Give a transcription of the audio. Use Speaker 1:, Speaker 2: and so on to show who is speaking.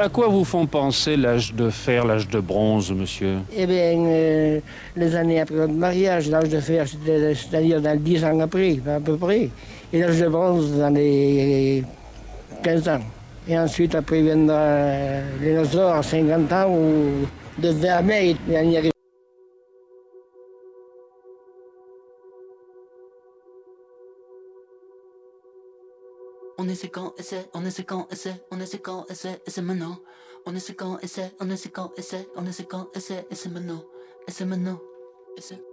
Speaker 1: À quoi vous font penser l'âge de fer, l'âge de bronze, monsieur?
Speaker 2: Eh bien, les années après notre mariage, l'âge de fer, c'est-à-dire dans 10 ans après, à peu près. Et l'âge de bronze dans les 15 ans. Et ensuite, après, viendra les noces à 50 ans ou de 20 à mai, on y arrive.
Speaker 3: On est séquent, essai, on est séquent, essai, on est séquent, essai, et c'est maintenant. On est séquent, essai, on est séquent, essai, on est séquent, essai, et c'est maintenant. Et c'est maintenant. Et c'est...